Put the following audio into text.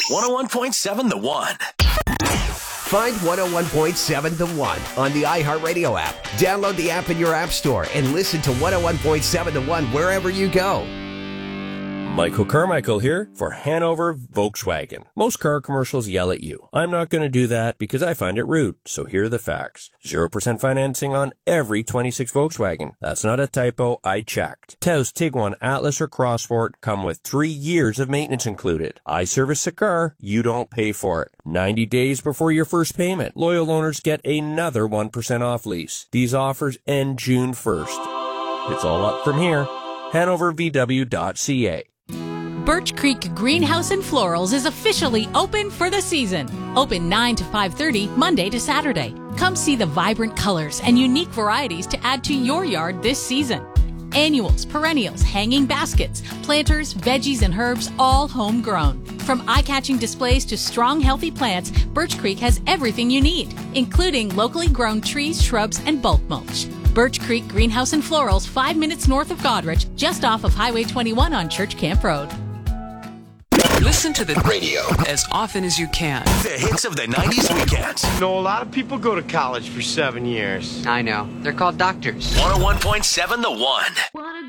101.7 The One. Find 101.7 The One on the iHeartRadio app. Download the app in your app store and listen to 101.7 The One wherever you go. Michael Carmichael here for Hanover Volkswagen. Most car commercials yell at you. I'm not going to do that because I find it rude. So here are the facts. 0% financing on every 26 Volkswagen. That's not a typo. I checked. Taos, Tiguan, Atlas, or Crossport come with 3 years of maintenance included. I service the car. You don't pay for it. 90 days before your first payment. Loyal owners get another 1% off lease. These offers end June 1st. It's all up from here. HanoverVW.ca. Birch Creek Greenhouse and Florals is officially open for the season. Open 9 to 5:30, Monday to Saturday. Come see the vibrant colors and unique varieties to add to your yard this season. Annuals, perennials, hanging baskets, planters, veggies, and herbs, all homegrown. From eye-catching displays to strong, healthy plants, Birch Creek has everything you need, including locally grown trees, shrubs, and bulk mulch. Birch Creek Greenhouse and Florals, 5 minutes north of Goderich, just off of Highway 21 on Church Camp Road. Listen to the radio as often as you can. The hits of the 90s weekends. You know, a lot of people go to college for 7 years. I know. They're called doctors. 101.7 The One.